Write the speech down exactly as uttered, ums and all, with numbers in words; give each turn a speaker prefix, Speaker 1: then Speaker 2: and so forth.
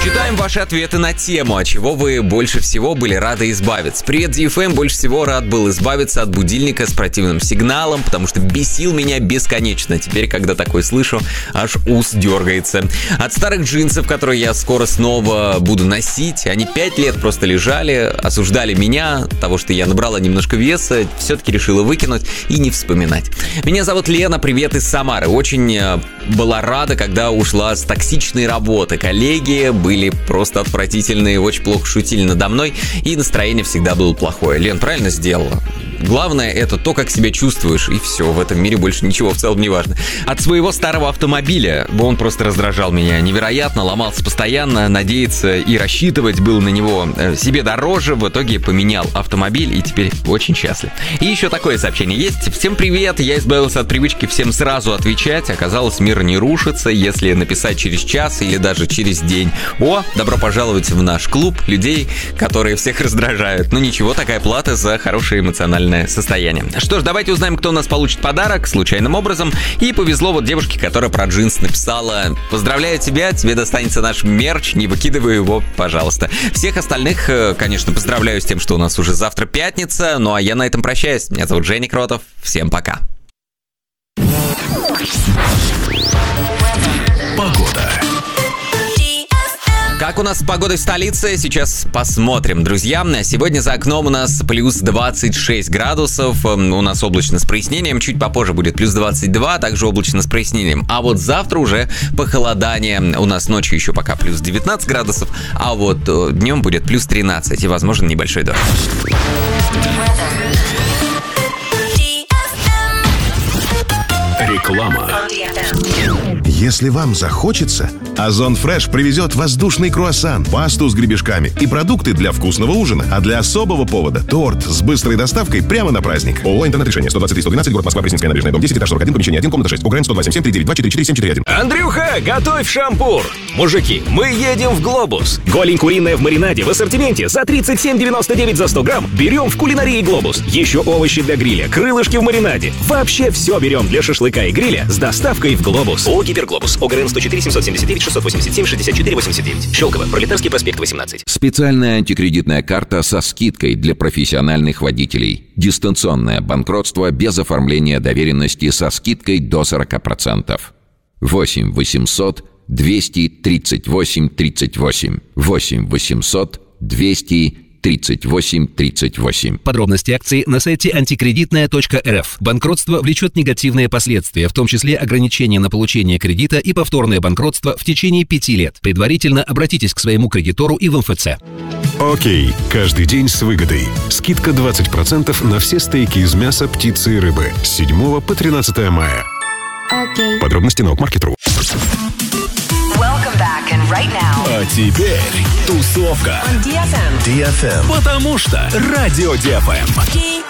Speaker 1: Читаем ваши ответы на тему, от чего вы больше всего были рады избавиться. Привет, ди эф эм, больше всего рад был избавиться от будильника с противным сигналом, потому что бесил меня бесконечно. Теперь, когда такое слышу, аж ус дергается. От старых джинсов, которые я скоро снова буду носить, они пять лет просто лежали, осуждали меня, того, что я набрала немножко веса, все-таки решила выкинуть и не вспоминать. Меня зовут Лена, привет из Самары. Очень была рада, когда ушла с токсичной работы. Коллеги были были просто отвратительные, очень плохо шутили надо мной, и настроение всегда было плохое. Лен, правильно сделала. Главное — это то, как себя чувствуешь, и все, в этом мире больше ничего в целом не важно. От своего старого автомобиля, он просто раздражал меня невероятно, ломался постоянно, надеяться и рассчитывать было на него себе дороже, в итоге поменял автомобиль и теперь очень счастлив. И еще такое сообщение есть. Всем привет, я избавился от привычки всем сразу отвечать, оказалось, мир не рушится, если написать через час или даже через день. О, добро пожаловать в наш клуб людей, которые всех раздражают. Ну ничего, такая плата за хорошее эмоциональное состояние. Что ж, давайте узнаем, кто у нас получит подарок случайным образом. И повезло вот девушке, которая про джинс написала: поздравляю тебя, тебе достанется наш мерч, не выкидывай его, пожалуйста. Всех остальных, конечно, поздравляю с тем, что у нас уже завтра пятница. Ну а я на этом прощаюсь. Меня зовут Женя Кротов. Всем пока.
Speaker 2: Погода.
Speaker 1: Как у нас с погодой в столице? Сейчас посмотрим, друзья. Сегодня за окном у нас плюс двадцать шесть градусов. У нас облачно с прояснением. Чуть попозже будет плюс двадцать два, также облачно с прояснением. А вот завтра уже похолодание. У нас ночью еще пока плюс девятнадцать градусов, а вот днем будет плюс тринадцать и, возможно, небольшой дождь.
Speaker 2: Реклама.
Speaker 3: Если вам захочется, Озон Фреш привезет воздушный круассан, пасту с гребешками и продукты для вкусного ужина. А для особого повода – торт с быстрой доставкой прямо на праздник. ООО «Интернет-решение», сто двадцать три сто двенадцать, город Москва, Пресненская набережная, дом десять, этаж сорок один, помещение один, комната шесть. УГРН сто два семь семь три девять два четыре четыре семь четыре один.
Speaker 4: Андрюха, готовь шампур! Мужики, мы едем в Глобус. Голень куриная в маринаде в ассортименте за тридцать семь девяносто девять за сто грамм. Берем в кулинарии Глобус. Еще овощи для гриля, крылышки в маринаде. Вообще все берем для шашлыка и гриля с доставкой в Глобус. ООО «Гиперглобус». ОГРН сто четыре семьсот семьдесят девять шестьсот восемьдесят семь шестьдесят четыре восемьдесят девять. Щелково. Пролетарский проспект восемнадцать.
Speaker 5: Специальная антикредитная карта со скидкой для профессиональных водителей. Дистанционное банкротство без оформления доверенности со скидкой до сорок процентов. восемь восемьсот двести тридцать восемь тридцать восемь. восемь восемьсот двести тридцать восемь тридцать восемь.
Speaker 6: Подробности акции на сайте антикредитная точка эр эф. Банкротство влечет негативные последствия, в том числе ограничение на получение кредита и повторное банкротство в течение пяти лет. Предварительно обратитесь к своему кредитору и в эм эф цэ.
Speaker 2: Окей, каждый день с выгодой. Скидка двадцать процентов на все стейки из мяса, птицы и рыбы с седьмого по тринадцатое мая.
Speaker 7: Окей.
Speaker 2: Подробности на Outmarket точка ру.
Speaker 7: Right now.
Speaker 4: А теперь тусовка.
Speaker 7: On ди эф эм.
Speaker 2: ди эф эм.
Speaker 4: Потому что Радио ди эф эм.